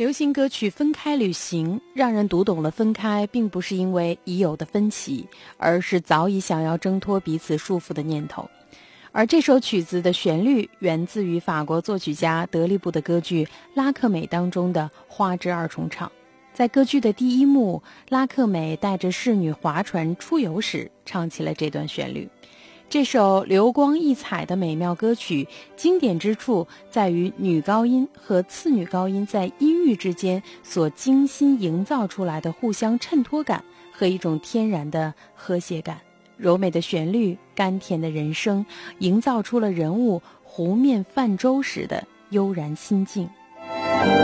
流行歌曲《分开旅行》让人读懂了分开并不是因为已有的分歧，而是早已想要挣脱彼此束缚的念头。而这首曲子的旋律源自于法国作曲家德利布的歌剧《拉克美》当中的花之二重唱。在歌剧的第一幕，拉克美带着侍女划船出游时唱起了这段旋律。这首流光溢彩的美妙歌曲，经典之处在于女高音和次女高音在音域之间所精心营造出来的互相衬托感和一种天然的和谐感。柔美的旋律，甘甜的人声，营造出了人物湖面泛舟时的悠然心境。